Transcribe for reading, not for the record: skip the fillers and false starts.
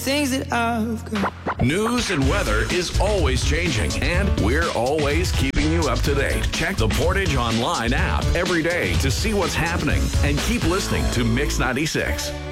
things that I've got. News and weather is always changing, and we're always keeping you up to date. Check the Portage Online app every day to see what's happening, and keep listening to Mix 96.